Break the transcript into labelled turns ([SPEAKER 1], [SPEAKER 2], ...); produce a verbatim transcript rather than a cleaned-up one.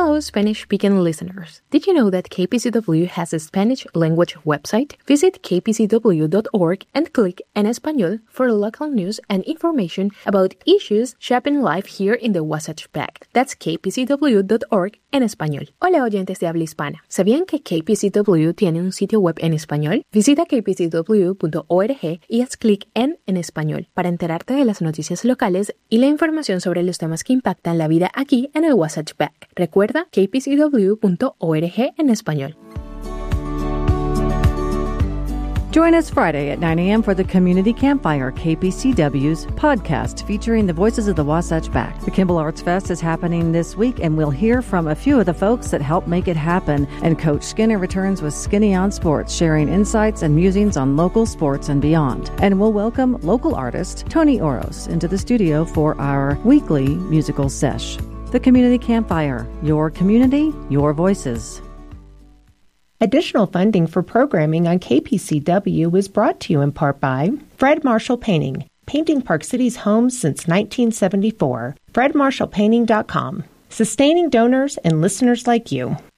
[SPEAKER 1] Hello, Spanish-speaking listeners. Did you know that K P C W has a Spanish language website? Visit k p c w dot org and click En Español for local news and information about issues shaping life here in the Wasatch Back. That's k p c w dot org en español. Hola, oyentes de habla hispana. ¿Sabían que K P C W tiene un sitio web en español? Visita k p c w punto org y haz clic en En Español para enterarte de las noticias locales y la información sobre los temas que impactan la vida aquí en el Wasatch Back. Recuerda k p c w punto org en español.
[SPEAKER 2] Join us Friday at nine a.m. for the Community Campfire, K P C W's podcast featuring the voices of the Wasatch Back. The Kimball Arts Fest is happening this week, and we'll hear from a few of the folks that helped make it happen. And Coach Skinner returns with Skinny on Sports, sharing insights and musings on local sports and beyond. And we'll welcome local artist Tony Oros into the studio for our weekly musical sesh. The Community Campfire, your community, your voices.
[SPEAKER 3] Additional funding for programming on K P C W is brought to you in part by Fred Marshall Painting, painting Park City's homes since nineteen seventy-four. fred marshall painting dot com, sustaining donors and listeners like you.